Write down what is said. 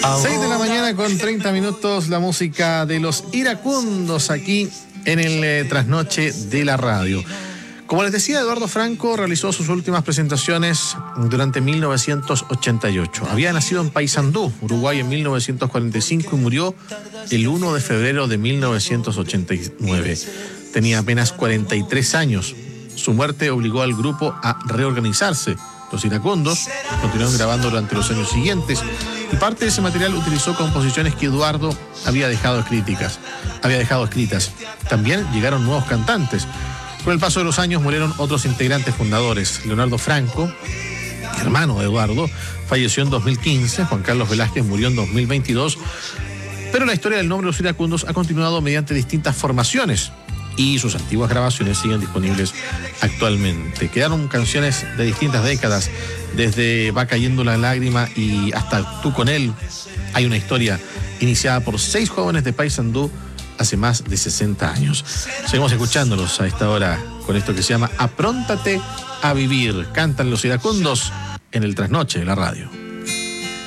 6 de la mañana con 30 minutos, la música de los iracundos aquí en el trasnoche de la radio. Como les decía, Eduardo Franco realizó sus últimas presentaciones durante 1988. Había nacido en Paysandú, Uruguay, en 1945 y murió el 1 de febrero de 1989. Tenía apenas 43 años. Su muerte obligó al grupo a reorganizarse. Los iracundos continuaron grabando durante los años siguientes y parte de ese material utilizó composiciones que Eduardo había dejado escritas. También llegaron nuevos cantantes. Con el paso de los años murieron otros integrantes fundadores. Leonardo Franco, hermano de Eduardo, falleció en 2015. Juan Carlos Velázquez murió en 2022. Pero la historia del nombre de los iracundos ha continuado mediante distintas formaciones y sus antiguas grabaciones siguen disponibles actualmente. Quedaron canciones de distintas décadas, desde Va cayendo la lágrima y hasta Tú con él. Hay una historia iniciada por 6 jóvenes de Paysandú hace más de 60 años. Seguimos escuchándolos a esta hora con esto que se llama Apróntate a vivir. Cantan los iracundos en el trasnoche de la radio.